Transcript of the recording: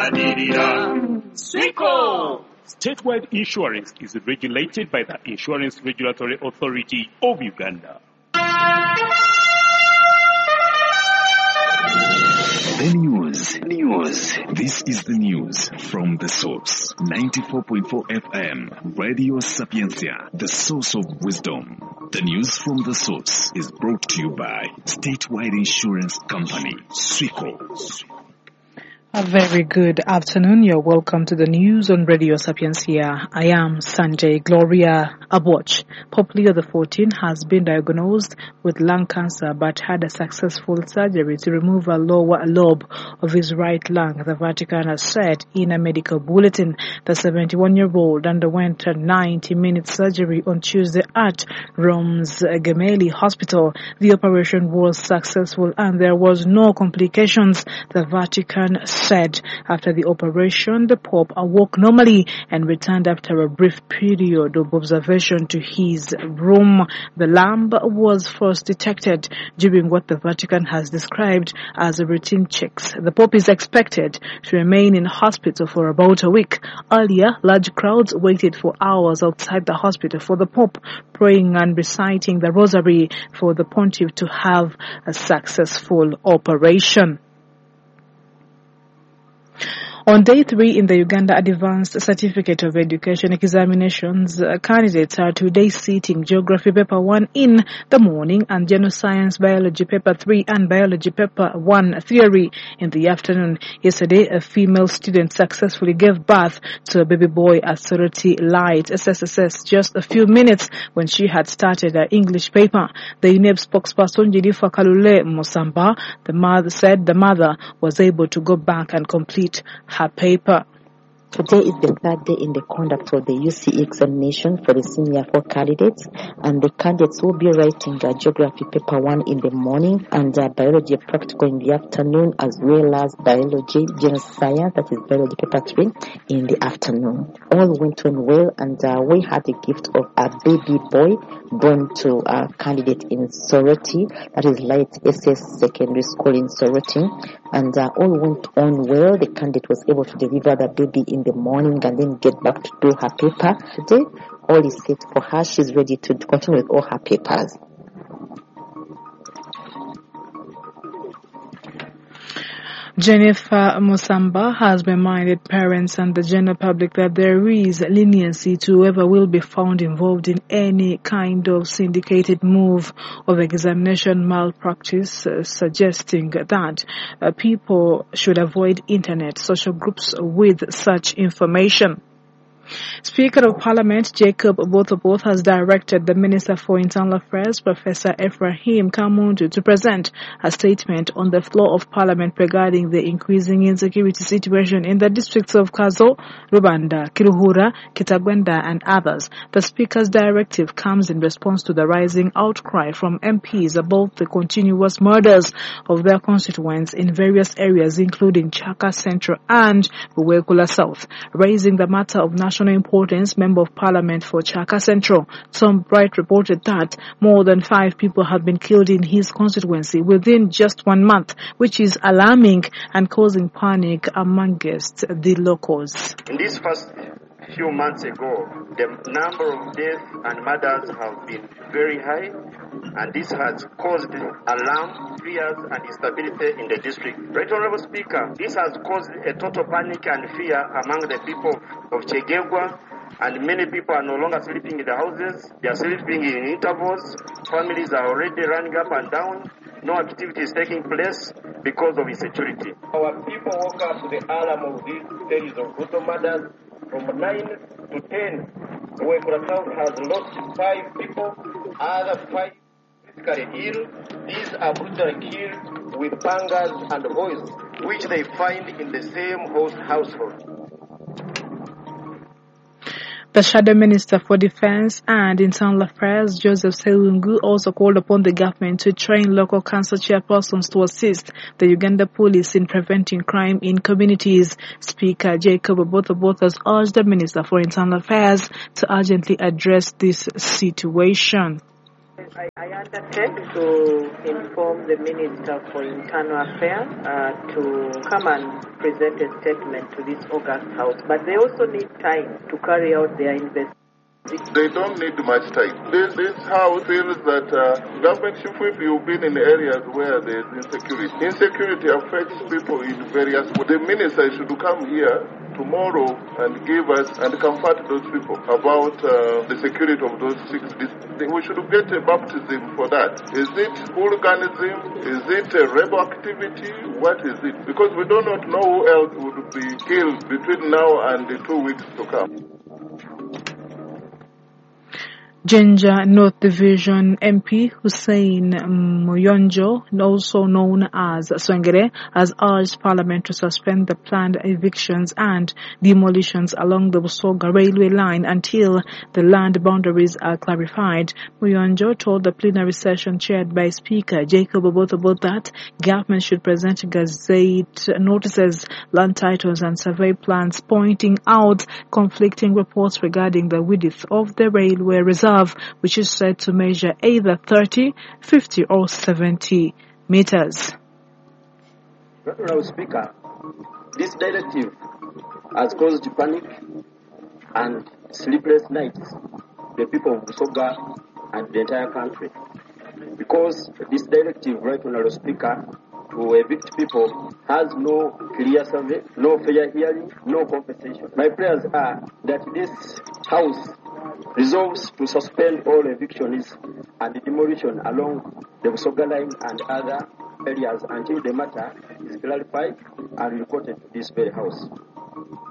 Siko! Statewide insurance is regulated by the Insurance Regulatory Authority of Uganda. The news. This is the news from the source. 94.4 FM, Radio Sapiencia, the source of wisdom. The news from the source is brought to you by Statewide Insurance Company, Siko. A very good afternoon. You're welcome to the news on Radio Sapiencia. I am Sanjay Gloria Aboch. Pope Leo XIV has been diagnosed with lung cancer but had a successful surgery to remove a lower lobe of his right lung, the Vatican has said in a medical bulletin. The 71-year-old underwent a 90-minute surgery on Tuesday at Rome's Gemelli Hospital. The operation was successful and there was no complications, the Vatican said. After the operation, the Pope awoke normally and returned after a brief period of observation to his room. The lump was first detected during what the Vatican has described as a routine checks. The Pope is expected to remain in hospital for about a week. Earlier, large crowds waited for hours outside the hospital for the Pope, praying and reciting the rosary for the pontiff to have a successful operation. On day 3 in the Uganda Advanced Certificate of Education examinations, candidates are today sitting Geography Paper 1 in the morning and General Science Biology Paper 3 and Biology Paper 1 Theory in the afternoon. Yesterday, a female student successfully gave birth to a baby boy at Soroti Light SSSS just a few minutes when she had started her English paper. The UNEP spokesperson Jidifa Kalule Musamba, said the mother was able to go back and complete her paper. Today is the third day in the conduct of the UCE examination for the senior 4 candidates, and the candidates will be writing Geography Paper 1 in the morning and Biology Practical in the afternoon, as well as Biology General Science, that is Biology Paper 3, in the afternoon. All went on well, and we had the gift of a baby boy born to a candidate in Soroti, that is Light SS Secondary School in Soroti, and all went on well. The candidate was able to deliver the baby in the morning and then get back to do her paper. Today, all is set for her. She's ready to continue with all her papers. Jennifer Musamba has reminded parents and the general public that there is leniency to whoever will be found involved in any kind of syndicated move of examination malpractice, suggesting that people should avoid internet social groups with such information. Speaker of Parliament Jacob Oboth has directed the Minister for Internal Affairs, Professor Ephraim Kamundu, to present a statement on the floor of Parliament regarding the increasing insecurity situation in the districts of Kazo, Rubanda, Kiruhura, Kitagwenda and others. The Speaker's directive comes in response to the rising outcry from MPs about the continuous murders of their constituents in various areas including Chaka Central and Buwekula South. Raising the matter of national importance, Member of Parliament for Chaka Central, Tom Bright, reported that more than 5 people have been killed in his constituency within just 1 month, which is alarming and causing panic amongst the locals. In this first few months ago, the number of deaths and murders have been very high, and this has caused alarm, fears and instability in the district. Right Honorable Speaker, this has caused a total panic and fear among the people of Chegegwa, and many people are no longer sleeping in the houses. They are sleeping in intervals. Families are already running up and down. No activity is taking place because of insecurity. Our people woke up to the alarm of these series of brutal murders. From 9 to 10, Wekura South has lost 5 people, other 5 critically ill. These are brutally killed with pangas and hoes, which they find in the same host household. The Shadow Minister for Defense and Internal Affairs, Joseph Sewungu, also called upon the government to train local council chairpersons to assist the Uganda police in preventing crime in communities. Speaker Jacob Oboth has urged the Minister for Internal Affairs to urgently address this situation. I undertake to inform the Minister for Internal Affairs to come and present a statement to this August House, but they also need time to carry out their investigation. They don't need much time. This house feels that government chief whip, you've been in areas where there's insecurity. Insecurity affects people in various ways. The minister should come here tomorrow and give us and comfort those people about the security of those 6 districts. We should get a baptism for that. Is it hooliganism? Is it a rebel activity? What is it? Because we do not know who else would be killed between now and the 2 weeks to come. Jinja North Division MP Hussein Muyonjo, also known as Swengere, has urged Parliament to suspend the planned evictions and demolitions along the Busoga railway line until the land boundaries are clarified. Muyonjo told the plenary session chaired by Speaker Jacob Obote that government should present gazette notices, land titles and survey plans pointing out conflicting reports regarding the width of the railway reserve, which is said to measure either 30, 50 or 70 meters. Honourable Speaker, this directive has caused panic and sleepless nights to the people of Busoga and the entire country. Because this directive, right, Honourable Speaker, to evict people has no clear survey, no fair hearing, no compensation. My prayers are that this House resolves to suspend all evictions and demolition along the Busoga line and other areas until the matter is clarified and reported to this very House.